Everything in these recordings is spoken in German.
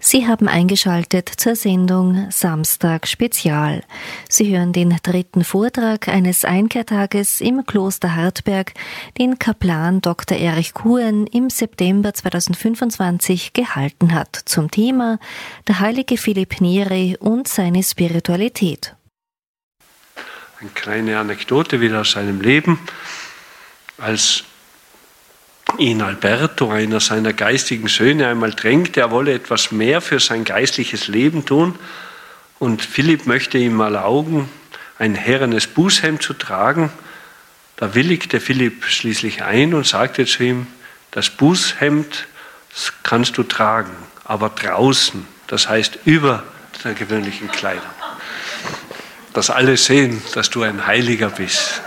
Sie haben eingeschaltet zur Sendung Samstag Spezial. Sie hören den dritten Vortrag eines Einkehrtages im Kloster Hartberg, den Kaplan Dr. Erich Kuhn im September 2025 gehalten hat, zum Thema der heilige Philipp Neri und seine Spiritualität. Eine kleine Anekdote wieder aus seinem Leben. Als ihn Alberto, einer seiner geistigen Söhne, einmal drängte, er wolle etwas mehr für sein geistliches Leben tun, und Philipp möchte ihm erlauben, ein herrenes Bußhemd zu tragen. Da willigte Philipp schließlich ein und sagte zu ihm: Das Bußhemd kannst du tragen, aber draußen, das heißt über der gewöhnlichen Kleidung, dass alle sehen, dass du ein Heiliger bist.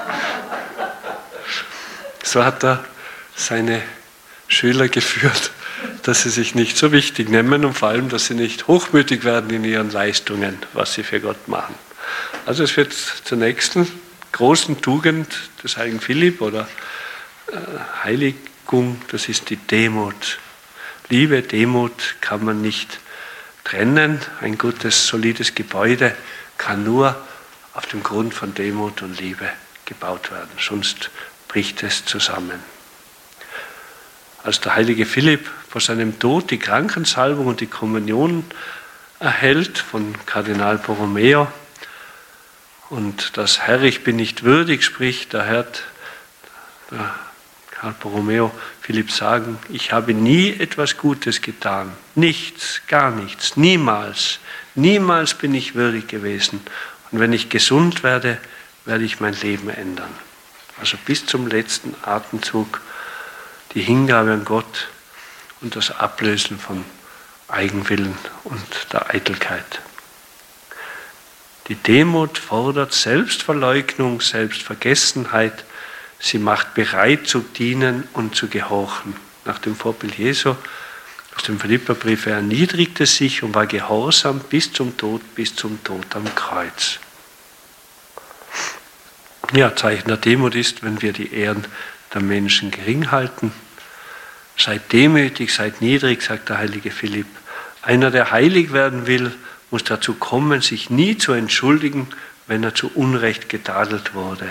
So hat er seine Schüler geführt, dass sie sich nicht so wichtig nehmen und vor allem, dass sie nicht hochmütig werden in ihren Leistungen, was sie für Gott machen. Also es wird zur nächsten großen Tugend des heiligen Philipp oder Heiligung, das ist die Demut. Liebe, Demut kann man nicht trennen. Ein gutes, solides Gebäude kann nur auf dem Grund von Demut und Liebe gebaut werden, sonst bricht es zusammen. Als der heilige Philipp vor seinem Tod die Krankensalbung und die Kommunion erhält von Kardinal Borromeo und das Herr, ich bin nicht würdig spricht, da hört der Karl Borromeo Philipp sagen: Ich habe nie etwas Gutes getan, nichts, gar nichts, niemals, niemals bin ich würdig gewesen. Und wenn ich gesund werde, werde ich mein Leben ändern. Also bis zum letzten Atemzug die Hingabe an Gott und das Ablösen von Eigenwillen und der Eitelkeit. Die Demut fordert Selbstverleugnung, Selbstvergessenheit. Sie macht bereit zu dienen und zu gehorchen. Nach dem Vorbild Jesu aus dem Philipperbrief: Er erniedrigte sich und war gehorsam bis zum Tod am Kreuz. Ja, Zeichen der Demut ist, wenn wir die Ehren der Menschen gering halten. Seid demütig, seid niedrig, sagt der heilige Philipp. Einer, der heilig werden will, muss dazu kommen, sich nie zu entschuldigen, wenn er zu Unrecht getadelt wurde.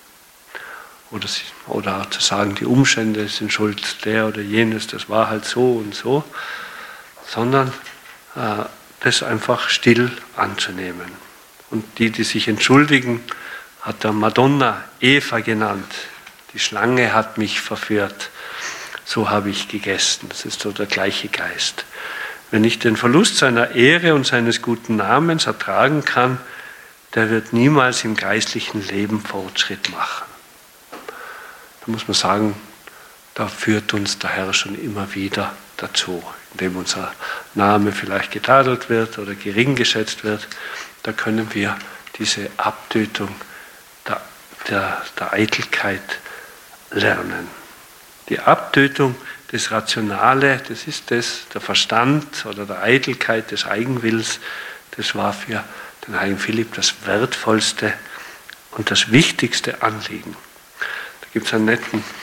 Oder zu sagen, die Umstände sind schuld, der oder jenes, das war halt so und so, sondern das einfach still anzunehmen. Und die sich entschuldigen, hat der Madonna Eva genannt. Die Schlange hat mich verführt, so habe ich gegessen. Das ist so der gleiche Geist. Wenn ich den Verlust seiner Ehre und seines guten Namens ertragen kann, der wird niemals im geistlichen Leben Fortschritt machen. Da muss man sagen, da führt uns der Herr schon immer wieder dazu, indem unser Name vielleicht getadelt wird oder gering geschätzt wird. Da können wir diese Abtötung der Eitelkeit lernen. Die Abtötung, das Rationale, das ist das, der Verstand oder der Eitelkeit, des Eigenwillens, das war für den heiligen Philipp das wertvollste und das wichtigste Anliegen. Da gibt es eine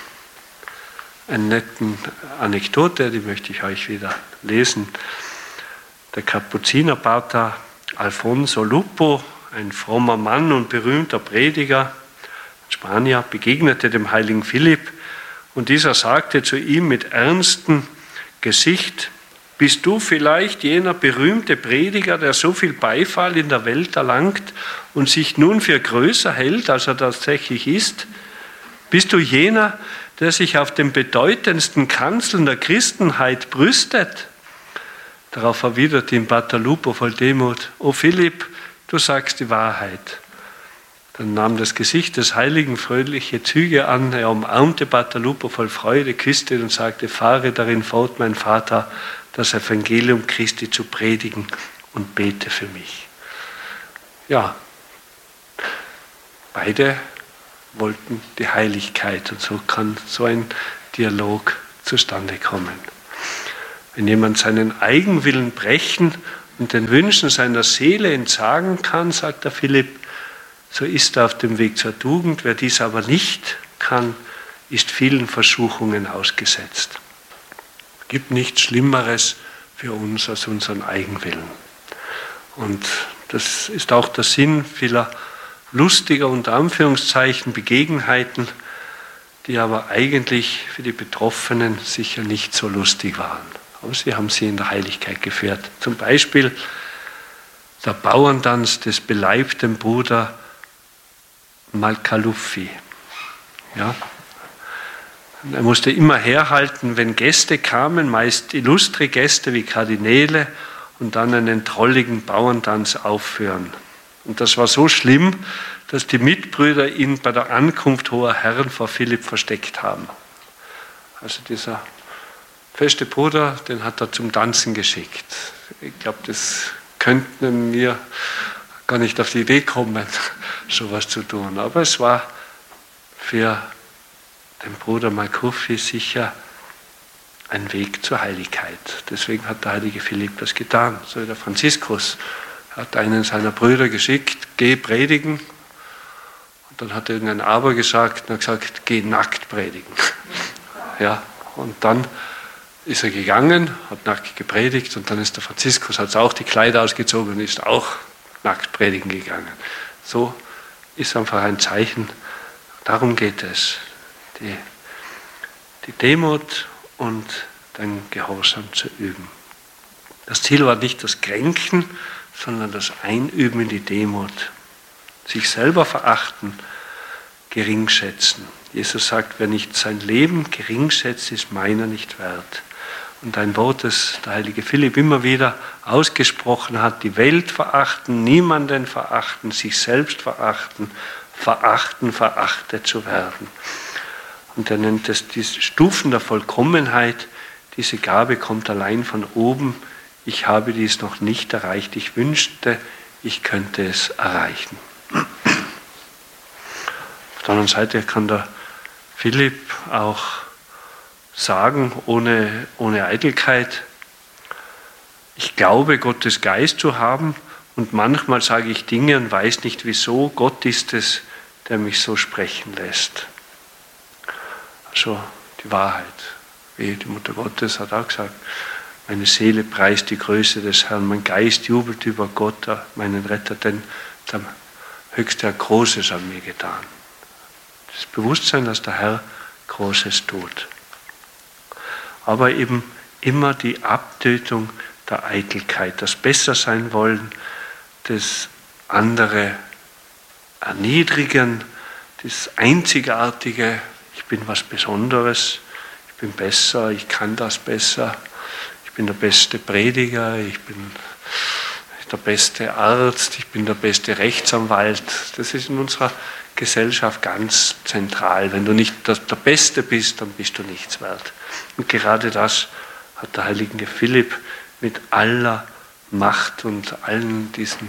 nette Anekdote, die möchte ich euch wieder lesen. Der Kapuzinerpater Alfonso Lupo, ein frommer Mann und berühmter Prediger, Spanier, begegnete dem heiligen Philipp, und dieser sagte zu ihm mit ernstem Gesicht: Bist du vielleicht jener berühmte Prediger, der so viel Beifall in der Welt erlangt und sich nun für größer hält, als er tatsächlich ist? Bist du jener, der sich auf den bedeutendsten Kanzeln der Christenheit brüstet? Darauf erwiderte ihm Pater Lupo voll Demut: O Philipp, du sagst die Wahrheit. Dann nahm das Gesicht des Heiligen fröhliche Züge an. Er umarmte Pater Lupo voll Freude, küsste ihn und sagte: Fahre darin fort, mein Vater, das Evangelium Christi zu predigen, und bete für mich. Ja, beide wollten die Heiligkeit, und so kann so ein Dialog zustande kommen. Wenn jemand seinen Eigenwillen brechen und den Wünschen seiner Seele entsagen kann, sagt der Philipp, so ist er auf dem Weg zur Tugend. Wer dies aber nicht kann, ist vielen Versuchungen ausgesetzt. Es gibt nichts Schlimmeres für uns als unseren Eigenwillen. Und das ist auch der Sinn vieler lustiger, unter Anführungszeichen, Begebenheiten, die aber eigentlich für die Betroffenen sicher nicht so lustig waren. Aber sie haben sie in der Heiligkeit geführt. Zum Beispiel der Bauerntanz des beleibten Bruder Malkaluffi. Ja. Er musste immer herhalten, wenn Gäste kamen, meist illustre Gäste wie Kardinäle, und dann einen drolligen Bauerntanz aufführen. Und das war so schlimm, dass die Mitbrüder ihn bei der Ankunft hoher Herren vor Philipp versteckt haben. Also dieser feste Bruder, den hat er zum Tanzen geschickt. Ich glaube, das könnten wir gar nicht auf die Idee kommen, sowas zu tun. Aber es war für den Bruder Malkaluffi sicher ein Weg zur Heiligkeit. Deswegen hat der heilige Philipp das getan. So wie der Franziskus hat einen seiner Brüder geschickt, geh predigen. Und dann hat irgendein Aber gesagt und hat gesagt, geh nackt predigen. Ja, und dann ist er gegangen, hat nackt gepredigt, und dann ist der Franziskus, hat auch die Kleider ausgezogen und ist auch nackt predigen gegangen. So ist einfach ein Zeichen, darum geht es. Die Demut und den Gehorsam zu üben. Das Ziel war nicht das Kränken, sondern das Einüben in die Demut. Sich selber verachten, geringschätzen. Jesus sagt, wer nicht sein Leben geringschätzt, ist meiner nicht wert. Und ein Wort, das der heilige Philipp immer wieder ausgesprochen hat: die Welt verachten, niemanden verachten, sich selbst verachten, verachtet zu werden. Und er nennt es die Stufen der Vollkommenheit. Diese Gabe kommt allein von oben. Ich habe dies noch nicht erreicht. Ich wünschte, ich könnte es erreichen. Auf der anderen Seite kann der Philipp auch sagen, ohne Eitelkeit, ich glaube, Gottes Geist zu haben, und manchmal sage ich Dinge und weiß nicht wieso. Gott ist es, der mich so sprechen lässt. Also die Wahrheit, wie die Mutter Gottes hat auch gesagt, meine Seele preist die Größe des Herrn, mein Geist jubelt über Gott, meinen Retter, denn der Höchste hat Großes an mir getan. Das Bewusstsein, dass der Herr Großes tut. Aber eben immer die Abtötung der Eitelkeit, das Bessersein wollen, das andere erniedrigen, das Einzigartige, ich bin was Besonderes, ich bin besser, ich kann das besser, ich bin der beste Prediger, ich bin der beste Arzt, ich bin der beste Rechtsanwalt. Das ist in unserer Gesellschaft ganz zentral. Wenn du nicht der Beste bist, dann bist du nichts wert. Und gerade das hat der heilige Philipp mit aller Macht und allen diesen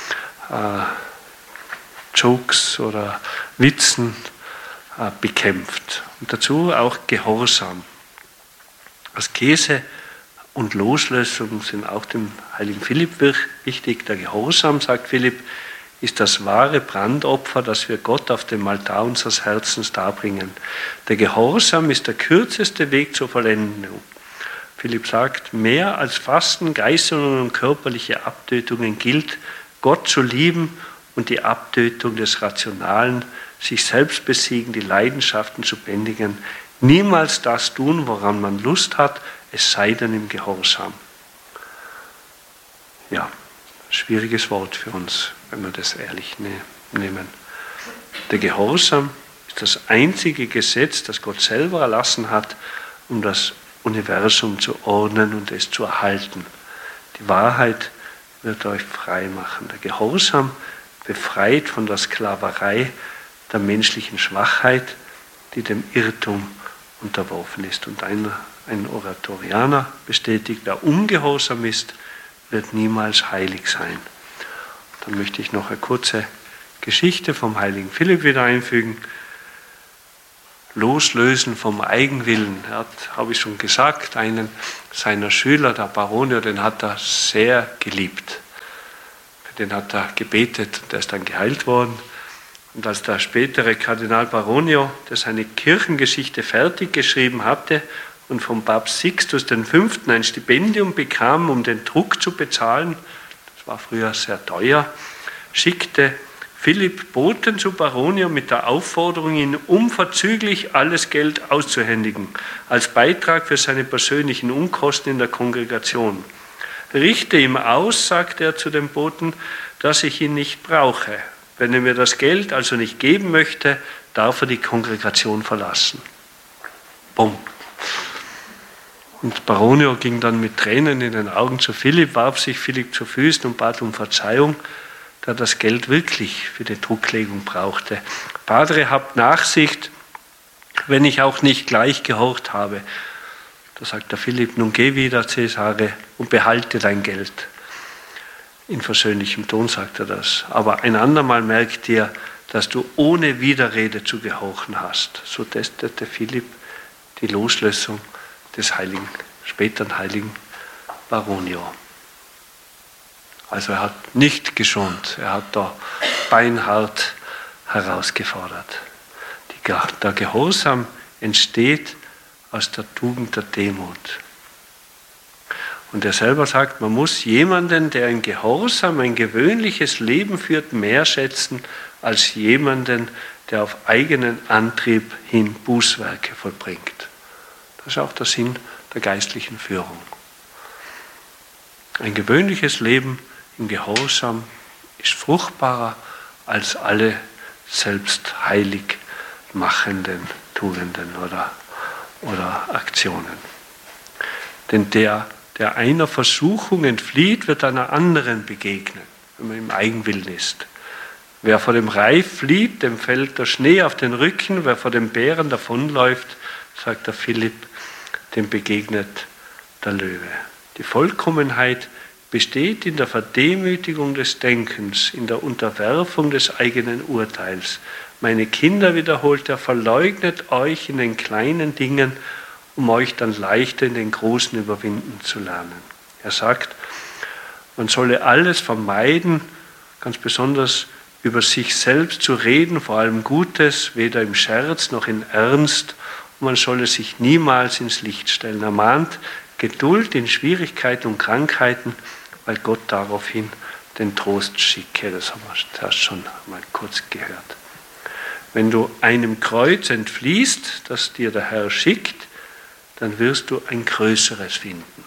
Jokes oder Witzen bekämpft. Und dazu auch Gehorsam. Askese und Loslösung sind auch dem heiligen Philipp wichtig. Der Gehorsam, sagt Philipp, ist das wahre Brandopfer, das wir Gott auf dem Altar unseres Herzens darbringen. Der Gehorsam ist der kürzeste Weg zur Vollendung. Philipp sagt, mehr als Fasten, Geißelungen und körperliche Abtötungen gilt, Gott zu lieben und die Abtötung des Rationalen, sich selbst besiegen, die Leidenschaften zu bändigen, niemals das tun, woran man Lust hat, es sei denn im Gehorsam. Ja, schwieriges Wort für uns, wenn wir das ehrlich nehmen. Der Gehorsam ist das einzige Gesetz, das Gott selber erlassen hat, um das Universum zu ordnen und es zu erhalten. Die Wahrheit wird euch frei machen. Der Gehorsam befreit von der Sklaverei der menschlichen Schwachheit, die dem Irrtum unterworfen ist. Und ein Oratorianer bestätigt, wer ungehorsam ist, wird niemals heilig sein. Dann möchte ich noch eine kurze Geschichte vom heiligen Philipp wieder einfügen. Loslösen vom Eigenwillen. Er hat, habe ich schon gesagt, einen seiner Schüler, der Baronio, den hat er sehr geliebt. Für den hat er gebetet, der ist dann geheilt worden. Und als der spätere Kardinal Baronio, der seine Kirchengeschichte fertig geschrieben hatte und vom Papst Sixtus V. ein Stipendium bekam, um den Druck zu bezahlen, das war früher sehr teuer, schickte Philipp Boten zu Baronius mit der Aufforderung, ihn unverzüglich alles Geld auszuhändigen, als Beitrag für seine persönlichen Unkosten in der Kongregation. Richte ihm aus, sagte er zu dem Boten, dass ich ihn nicht brauche. Wenn er mir das Geld also nicht geben möchte, darf er die Kongregation verlassen. Bumm. Und Baronius ging dann mit Tränen in den Augen zu Philipp, warf sich Philipp zu Füßen und bat um Verzeihung, da das Geld wirklich für die Drucklegung brauchte. Padre, habt Nachsicht, wenn ich auch nicht gleich gehorcht habe. Da sagt der Philipp, nun geh wieder, Cäsare, und behalte dein Geld. In versöhnlichem Ton sagt er das. Aber ein andermal merkt dir, dass du ohne Widerrede zu gehorchen hast. So testete Philipp die Loslösung des späteren heiligen Baronius. Also er hat nicht geschont, er hat da beinhart herausgefordert. Der Gehorsam entsteht aus der Tugend der Demut. Und er selber sagt, man muss jemanden, der in Gehorsam ein gewöhnliches Leben führt, mehr schätzen als jemanden, der auf eigenen Antrieb hin Bußwerke vollbringt. Das ist auch der Sinn der geistlichen Führung. Ein gewöhnliches Leben im Gehorsam ist fruchtbarer als alle selbst heilig machenden Tugenden oder Aktionen. Denn der einer Versuchung entflieht, wird einer anderen begegnen, wenn man im Eigenwillen ist. Wer vor dem Reif flieht, dem fällt der Schnee auf den Rücken. Wer vor dem Bären davonläuft, sagt der Philipp, dem begegnet der Löwe. Die Vollkommenheit besteht in der Verdemütigung des Denkens, in der Unterwerfung des eigenen Urteils. Meine Kinder, wiederholt er, verleugnet euch in den kleinen Dingen, um euch dann leichter in den großen überwinden zu lernen. Er sagt, man solle alles vermeiden, ganz besonders über sich selbst zu reden, vor allem Gutes, weder im Scherz noch in Ernst, und man solle sich niemals ins Licht stellen. Er mahnt Geduld in Schwierigkeiten und Krankheiten, weil Gott daraufhin den Trost schicke. Das haben wir erst schon mal kurz gehört. Wenn du einem Kreuz entfliehst, das dir der Herr schickt, dann wirst du ein größeres finden.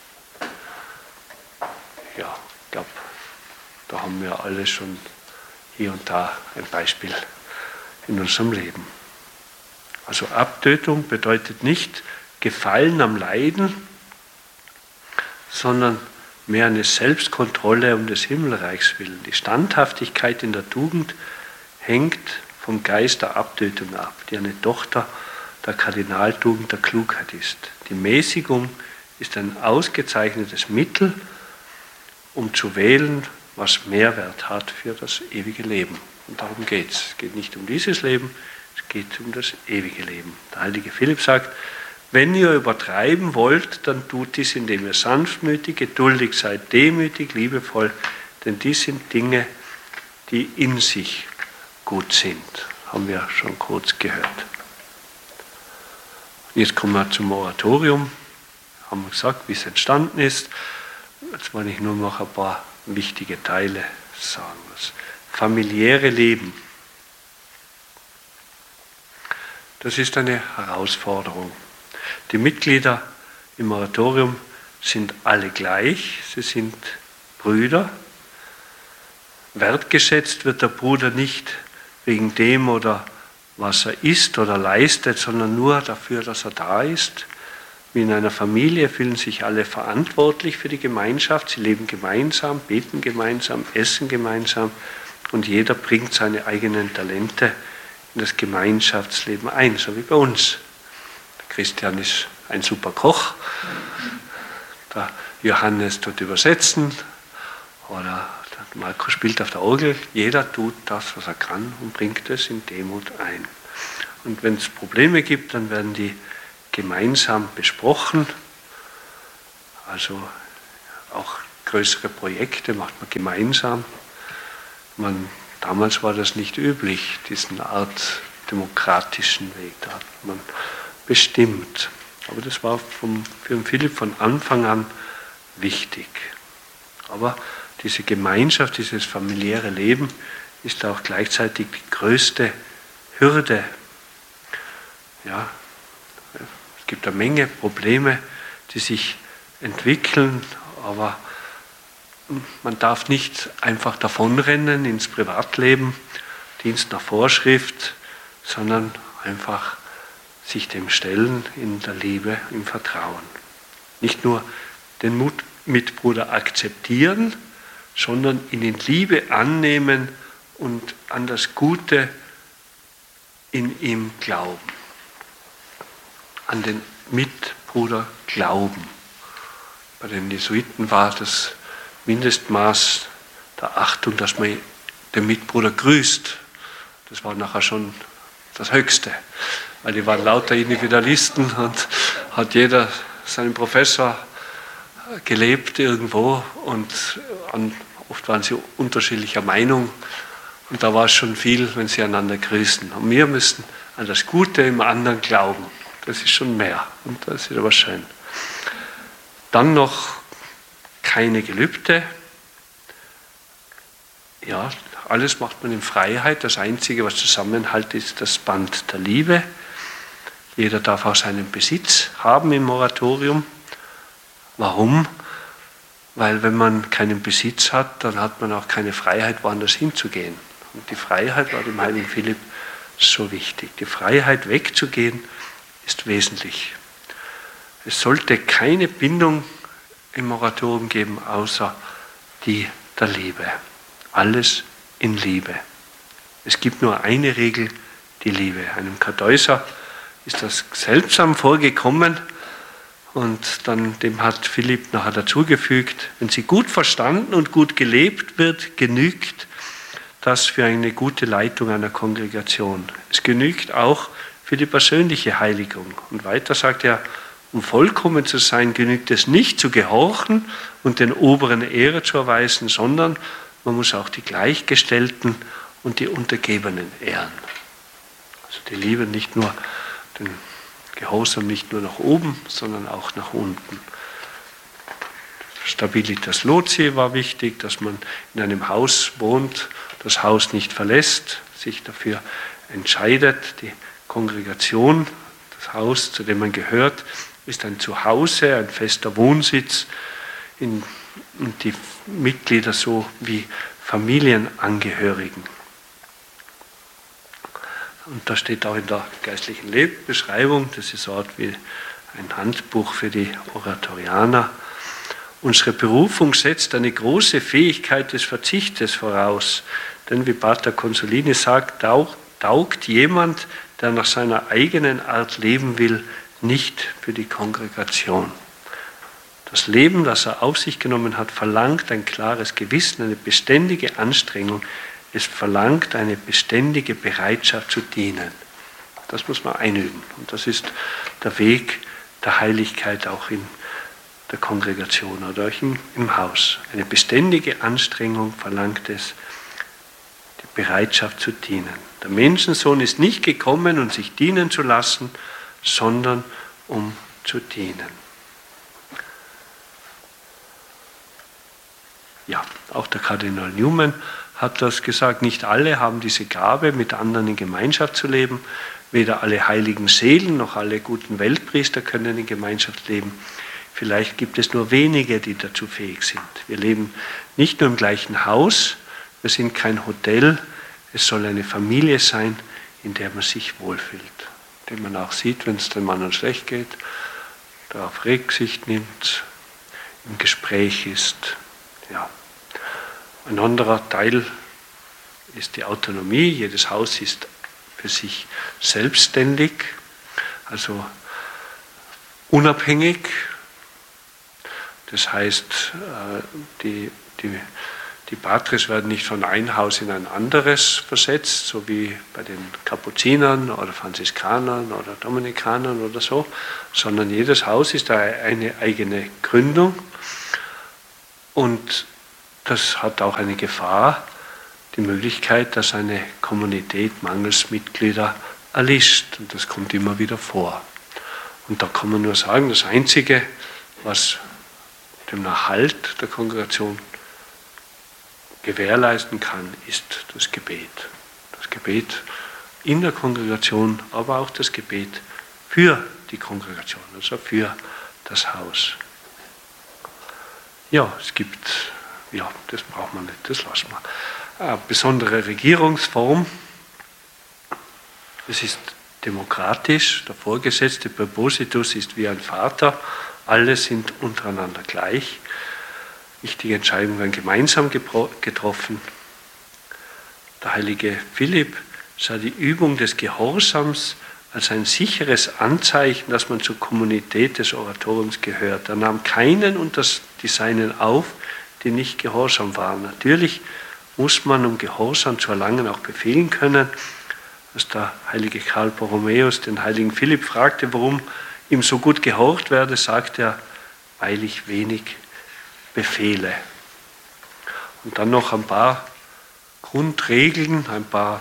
Ja, ich glaube, da haben wir alle schon hier und da ein Beispiel in unserem Leben. Also Abtötung bedeutet nicht Gefallen am Leiden, sondern mehr eine Selbstkontrolle um des Himmelreichs willen. Die Standhaftigkeit in der Tugend hängt vom Geist der Abtötung ab, die eine Tochter der Kardinaltugend der Klugheit ist. Die Mäßigung ist ein ausgezeichnetes Mittel, um zu wählen, was Mehrwert hat für das ewige Leben. Und darum geht es. Es geht nicht um dieses Leben, es geht um das ewige Leben. Der heilige Philipp sagt, wenn ihr übertreiben wollt, dann tut dies, indem ihr sanftmütig, geduldig seid, demütig, liebevoll, denn dies sind Dinge, die in sich gut sind. Haben wir schon kurz gehört. Jetzt kommen wir zum Oratorium. Haben wir gesagt, wie es entstanden ist. Jetzt wollte ich nur noch ein paar wichtige Teile sagen. Das familiäre Leben. Das ist eine Herausforderung. Die Mitglieder im Oratorium sind alle gleich. Sie sind Brüder. Wertgeschätzt wird der Bruder nicht wegen dem oder was er ist oder leistet, sondern nur dafür, dass er da ist. Wie in einer Familie fühlen sich alle verantwortlich für die Gemeinschaft. Sie leben gemeinsam, beten gemeinsam, essen gemeinsam und jeder bringt seine eigenen Talente in das Gemeinschaftsleben ein, so wie bei uns. Der Christian ist ein super Koch, der Johannes tut übersetzen oder der Marco spielt auf der Orgel. Jeder tut das, was er kann und bringt es in Demut ein. Und wenn es Probleme gibt, dann werden die gemeinsam besprochen. Also auch größere Projekte macht man gemeinsam. Damals war das nicht üblich, diesen Art demokratischen Weg. Da hat man bestimmt. Aber das war für Philipp von Anfang an wichtig. Aber diese Gemeinschaft, dieses familiäre Leben ist auch gleichzeitig die größte Hürde. Ja, es gibt eine Menge Probleme, die sich entwickeln, aber man darf nicht einfach davonrennen ins Privatleben, Dienst nach Vorschrift, sondern einfach sich dem stellen in der Liebe, im Vertrauen. Nicht nur den Mitbruder akzeptieren, sondern ihn in Liebe annehmen und an das Gute in ihm glauben. An den Mitbruder glauben. Bei den Jesuiten war das Mindestmaß der Achtung, dass man den Mitbruder grüßt. Das war nachher schon das Höchste, weil die waren lauter Individualisten und hat jeder seinen Professor gelebt irgendwo und oft waren sie unterschiedlicher Meinung und da war es schon viel, wenn sie einander grüßen. Und wir müssen an das Gute im anderen glauben. Das ist schon mehr und das ist aber schön. Dann noch keine Gelübde. Ja, alles macht man in Freiheit. Das Einzige, was zusammenhält, ist das Band der Liebe. Jeder darf auch seinen Besitz haben im Moratorium. Warum? Weil wenn man keinen Besitz hat, dann hat man auch keine Freiheit, woanders hinzugehen. Und die Freiheit war dem heiligen Philipp so wichtig. Die Freiheit wegzugehen ist wesentlich. Es sollte keine Bindung im Moratorium geben, außer die der Liebe. Alles in Liebe. Es gibt nur eine Regel, die Liebe. Einem Kartäuser ist das seltsam vorgekommen und dem hat Philipp nachher dazugefügt, wenn sie gut verstanden und gut gelebt wird, genügt das für eine gute Leitung einer Kongregation. Es genügt auch für die persönliche Heiligung. Und weiter sagt er, um vollkommen zu sein, genügt es nicht zu gehorchen und den Oberen Ehre zu erweisen, sondern man muss auch die Gleichgestellten und die Untergebenen ehren. Also die Liebe nicht nur, den Gehorsam nicht nur nach oben, sondern auch nach unten. Stabilitas loci war wichtig, dass man in einem Haus wohnt, das Haus nicht verlässt, sich dafür entscheidet. Die Kongregation, das Haus, zu dem man gehört, ist ein Zuhause, ein fester Wohnsitz, und die Mitglieder so wie Familienangehörigen. Und da steht auch in der geistlichen Lebensbeschreibung, das ist so eine Art wie ein Handbuch für die Oratorianer. Unsere Berufung setzt eine große Fähigkeit des Verzichtes voraus, denn wie Pater Consolini sagt, taugt jemand, der nach seiner eigenen Art leben will, nicht für die Kongregation. Das Leben, das er auf sich genommen hat, verlangt ein klares Gewissen, eine beständige Anstrengung. Es verlangt eine beständige Bereitschaft zu dienen. Das muss man einüben. Und das ist der Weg der Heiligkeit auch in der Kongregation oder auch im Haus. Eine beständige Anstrengung verlangt es, die Bereitschaft zu dienen. Der Menschensohn ist nicht gekommen, um sich dienen zu lassen, sondern um zu dienen. Ja, auch der Kardinal Newman hat das gesagt, nicht alle haben diese Gabe, mit anderen in Gemeinschaft zu leben. Weder alle heiligen Seelen noch alle guten Weltpriester können in Gemeinschaft leben. Vielleicht gibt es nur wenige, die dazu fähig sind. Wir leben nicht nur im gleichen Haus, wir sind kein Hotel, es soll eine Familie sein, in der man sich wohlfühlt. Den man auch sieht, wenn es dem anderen schlecht geht, darauf Rücksicht nimmt, im Gespräch ist. Ja. Ein anderer Teil ist die Autonomie. Jedes Haus ist für sich selbstständig, also unabhängig. Das heißt, die Patres werden nicht von einem Haus in ein anderes versetzt, so wie bei den Kapuzinern oder Franziskanern oder Dominikanern oder so, sondern jedes Haus ist eine eigene Gründung und das hat auch eine Gefahr, die Möglichkeit, dass eine Kommunität mangels Mitglieder erlischt und das kommt immer wieder vor. Und da kann man nur sagen, das Einzige, was dem Erhalt der Kongregation gewährleisten kann, ist das Gebet. Das Gebet in der Kongregation, aber auch das Gebet für die Kongregation, also für das Haus. Ja, es gibt, ja, das braucht man nicht, das lassen wir. Eine besondere Regierungsform, es ist demokratisch, der Vorgesetzte Präpositus ist wie ein Vater, alle sind untereinander gleich. Wichtige Entscheidungen werden gemeinsam getroffen. Der heilige Philipp sah die Übung des Gehorsams als ein sicheres Anzeichen, dass man zur Kommunität des Oratoriums gehört. Er nahm keinen unter die Seinen auf, die nicht gehorsam waren. Natürlich muss man, um Gehorsam zu erlangen, auch befehlen können. Als der heilige Karl Borromäus den heiligen Philipp fragte, warum ihm so gut gehorcht werde, sagte er, weil ich wenig befehle. Und dann noch ein paar Grundregeln, ein paar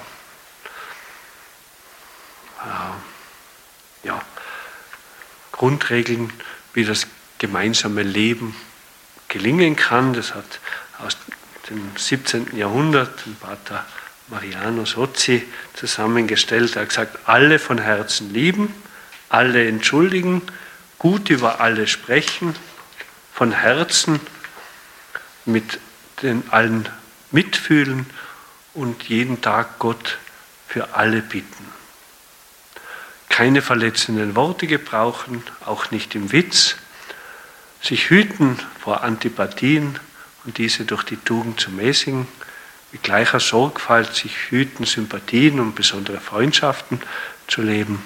Grundregeln, wie das gemeinsame Leben gelingen kann. Das hat aus dem 17. Jahrhundert ein Pater Mariano Sozzi zusammengestellt. Er hat gesagt, alle von Herzen lieben, alle entschuldigen, gut über alle sprechen, von Herzen mit den allen mitfühlen und jeden Tag Gott für alle bitten. Keine verletzenden Worte gebrauchen, auch nicht im Witz, sich hüten vor Antipathien und diese durch die Tugend zu mäßigen, mit gleicher Sorgfalt sich hüten, Sympathien und besondere Freundschaften zu leben.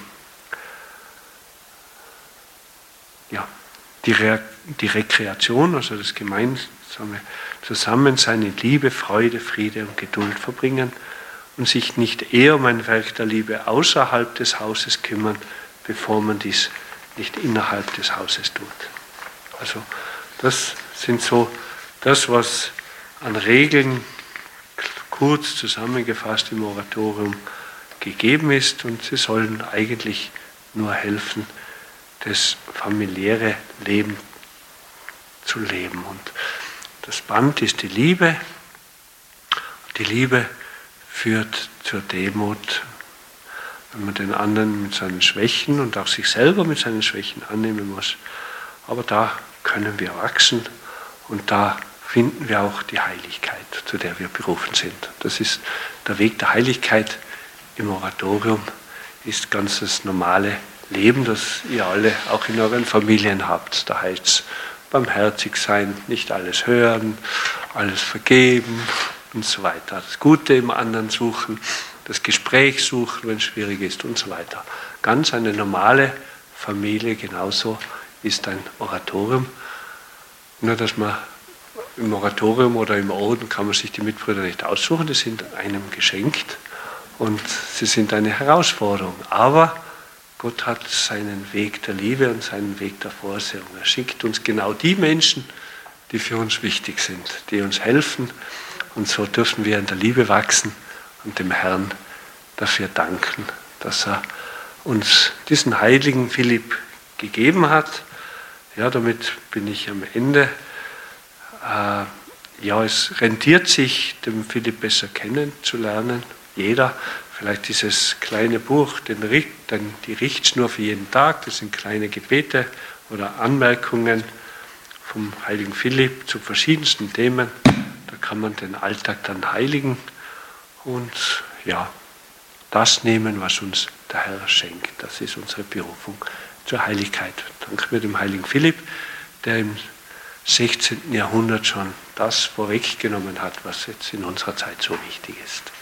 Ja, die Rekreation, also das gemeinsame Zusammensein in Liebe, Freude, Friede und Geduld verbringen und sich nicht eher um ein Werk der Liebe außerhalb des Hauses kümmern, bevor man dies nicht innerhalb des Hauses tut. Also das sind so das, was an Regeln kurz zusammengefasst im Oratorium gegeben ist, und sie sollen eigentlich nur helfen, das familiäre Leben zu leben. Und das Band ist die Liebe. Die Liebe führt zur Demut, wenn man den anderen mit seinen Schwächen und auch sich selber mit seinen Schwächen annehmen muss. Aber da können wir wachsen und da finden wir auch die Heiligkeit, zu der wir berufen sind. Das ist der Weg der Heiligkeit im Oratorium, ist ganz das normale Leben, das ihr alle auch in euren Familien habt. Da heißt es barmherzig sein, nicht alles hören, alles vergeben und so weiter. Das Gute im anderen suchen, das Gespräch suchen, wenn es schwierig ist und so weiter. Ganz eine normale Familie, genauso ist ein Oratorium. Nur, dass man im Oratorium oder im Orden kann man sich die Mitbrüder nicht aussuchen, die sind einem geschenkt und sie sind eine Herausforderung. Aber Gott hat seinen Weg der Liebe und seinen Weg der Vorsehung. Er schickt uns genau die Menschen, die für uns wichtig sind, die uns helfen. Und so dürfen wir in der Liebe wachsen und dem Herrn dafür danken, dass er uns diesen heiligen Philipp gegeben hat. Ja, damit bin ich am Ende. Ja, es rentiert sich, den Philipp besser kennenzulernen. Jeder, vielleicht dieses kleine Buch, die Richtschnur für jeden Tag, das sind kleine Gebete oder Anmerkungen vom heiligen Philipp zu verschiedensten Themen. Da kann man den Alltag dann heiligen und ja, das nehmen, was uns der Herr schenkt. Das ist unsere Berufung zur Heiligkeit. Dank mir dem heiligen Philipp, der im 16. Jahrhundert schon das vorweggenommen hat, was jetzt in unserer Zeit so wichtig ist.